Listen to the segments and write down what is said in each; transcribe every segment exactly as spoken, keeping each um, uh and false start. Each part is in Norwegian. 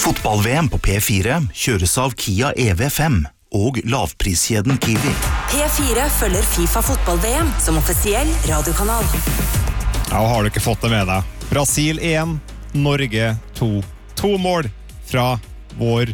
Fotball-V M på P fire kjøres av Kia E V fem og lavpriskjeden Kiwi. P fire følger FIFA Fotball-V M som offisiell radiokanal. Ja, har du ikke fått det med deg? Brasil én, Norge to. To mål fra vår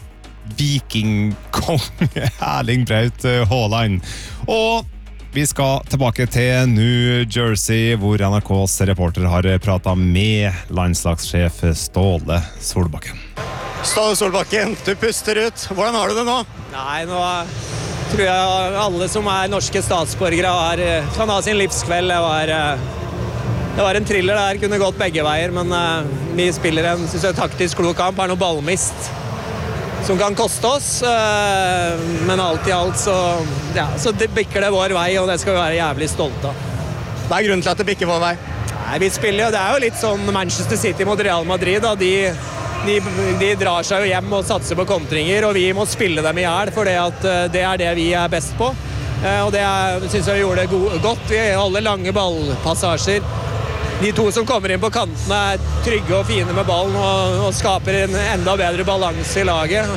vikingkonge Erling Braut Haaland. Og vi skal tilbake til New Jersey, hvor N R K's reporter har pratet med landslagssjef Ståle Solbakken. Ståle Solbakken, du puster ut. Hvordan har du det nå? Nei, nå tror jeg alle som er norske statsborgere har, kan ha sin livskveld. Det var, det var en thriller der, kunne gått begge veier, men vi spiller en, synes jeg, taktisk klok kamp, har noe ballmist som kan koste oss, men alt i alt så, ja, så det bikker det vår vei, og det skal vi være jævlig stolte av. Hva er grunnen til at det bikker vår vei? Nei, vi spiller jo, det er jo litt sånn Manchester City mot Real Madrid, da. De, de, de drar seg jo hjem og satser på kontringer, og vi må spille dem i hjel, for det, at det er det vi er best på. Og det er, synes jeg vi gjorde det godt, vi holder lange ballpassasjer. De to som kommer inn på kantene er trygge og fine med ballen og, og skaper en enda bedre balanse i laget.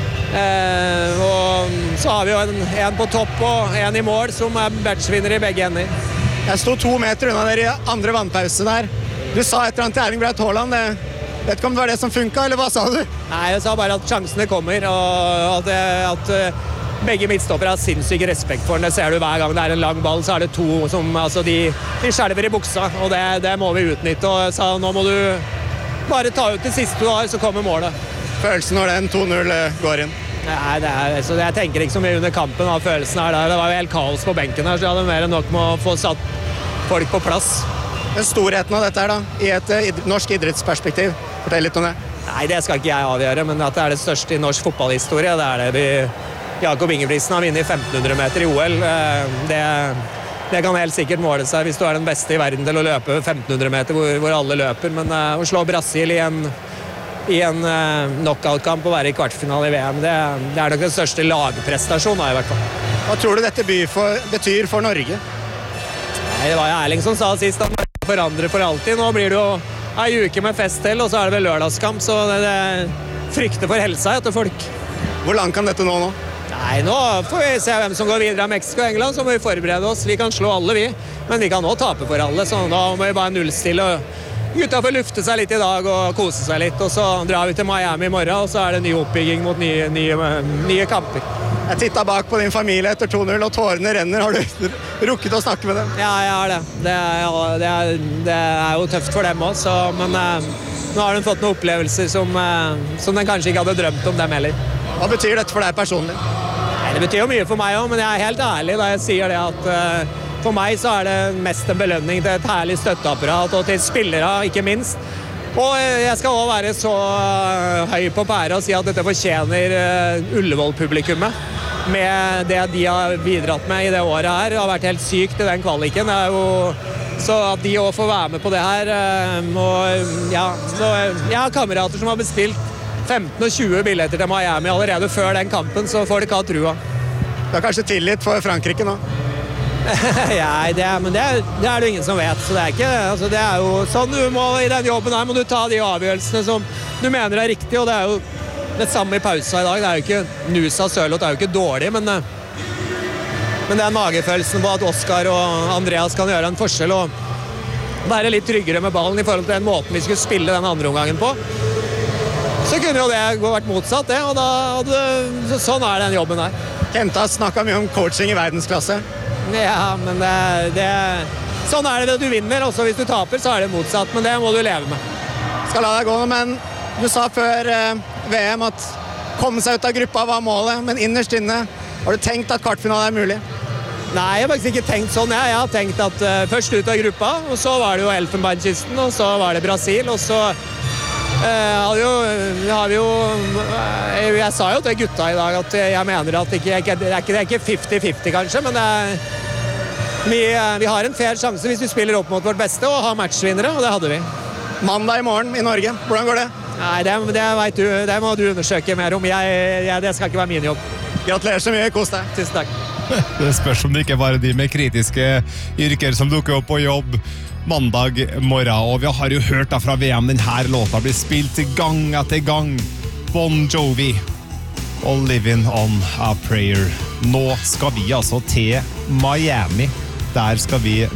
Eh, og så har vi jo en, en på topp og en i mål som er matchvinner i begge ender. Jeg sto to meter unna dere i andre vannpause der. Du sa et eller annet til Erling Braut Haaland. Jeg vet ikke om det var det som funket, eller hva sa du? Nei, jeg sa bare at sjansene kommer, og at, at begge midtstoppere har sinnssyk respekt for den. Det ser du hver gang det er en lang ball, så er det to som, altså de, de skjelver i buksa, og det, det må vi utnytte. Og jeg sa, nå må du bare ta ut det siste du har, så kommer målet. Følelsen når den to null går inn? Nei, det er, så jeg tenker ikke så mye under kampen av følelsen her der. Det var jo helt kaos på benken her, så jeg hadde mer enn nok med å få satt folk på plass. Den storheten av dette her da, i et uh, norsk idrettsperspektiv, fortell litt om det. Nei, det skal ikke jeg avgjøre, men at det er det største i norsk fotballhistorie, det er det vi... Jakob Ingebrigtsen har vunnet femten hundre meter i O L. Det, det kan helt sikkert måle seg hvis du er den beste i verden til å løpe femten hundre meter hvor, hvor alle løper. Men uh, å slå Brasil i en, i en uh, knockout-kamp og være i kvartfinale i V M, det, det er nok den største lagprestasjonen i hvert fall. Hva tror du dette by for, betyr for Norge? Nei, det var jo Erling som sa sist at man forandrer for alltid. Nå blir det jo en uke med fest til, og så er det vel lørdagskamp, så det, det frykter for helsa etter folk. Hvor langt kan dette nå nå? Nei, nå får vi se hvem som går videre av Mexico og England, så må vi forberede oss. Vi kan slå alle, vi. Men vi kan også tape for alle, så da må vi bare nullstille. Gutta får lufte seg litt i dag og kose seg litt, og så drar vi til Miami i morgen, og så er det ny oppbygging mot nye, nye, nye kamper. Jeg tittet bak på din familie etter to null, og tårene renner. Har du rukket å snakke med dem? Ja, jeg har det. Det er, det er, det er jo tøft for dem også, men eh, nå har de fått noen opplevelser som, eh, som de kanskje ikke hadde drømt om dem heller. Hva betyr dette for deg personlig? Nei, det betyr jo mye for meg også, men jeg er helt ærlig da jeg sier det at uh, for meg så er det mest en belønning til et herlig støtteapparat og til spillere, ikke minst. Og uh, jeg skal også være så uh, høy på pære og si at dette fortjener uh, Ullevål-publikummet med det de har bidratt med i det året her. Det har vært helt sykt i den kvaliken. Det er jo så at de også får være med på det her. Uh, og ja, så, jeg har kamerater som har bestilt femten og tjue billetter til Miami allerede før den kampen, så folk har trua. Du har kanskje tillit for Frankrike nå? Ja, det er, men det er, det er det jo ingen som vet, så det er ikke, altså det er jo sånn du må, i den jobben her må du ta de avgjørelsene som du mener er riktig, og det er jo det samme i pausa i dag. Det er jo ikke Nusa Sørloth, det er jo ikke dårlig, men, men det er magefølelsen på at Oscar og Andreas kan gjøre en forskjell og være litt tryggere med ballen i forhold til den måten vi skulle spille den andre omgangen på. Så kunne jo det vært motsatt det, og da, det, så sånn er den jobben her. Kenta snakket mye om coaching i verdensklasse. Ja, men det, det, sånn er det, du vinner, og så hvis du taper så er det motsatt, men det må du leve med. Skal la deg gå, men du sa før eh, V M at komme seg ut av gruppa var målet, men innerst inne, har du tenkt at kvartfinale er mulig? Nei, jeg har faktisk ikke tenkt sånn. Jeg, jeg har tenkt at uh, først ut av gruppa, og så var det jo Elfenbeinkysten, og så var det Brasil, og så uh, hadde jo, har vi jo uh, jeg sa jo til gutta i dag at jeg mener at ikke, jeg, det er ikke, det er ikke femti femti kanskje, men det er, vi, uh, vi har en fair sjanse hvis vi spiller opp mot vårt beste og har matchvinnere, og det hadde vi. Mandag i morgen i Norge, hvordan går det? Nei, det, det, vet du, det må du undersøke mer om. Jeg, jeg, det skal ikke være min jobb. Gratulerer så mye, kos deg. Tusen takk. Det spørs om det ikke bare de med kritiske yrker som dukker opp på jobb mandag morgen. Og vi har jo hørt da fra V M, denne låta blir spilt gang etter gang Bon Jovi og Living on a Prayer. Nå skal vi altså til Miami. Der skal vi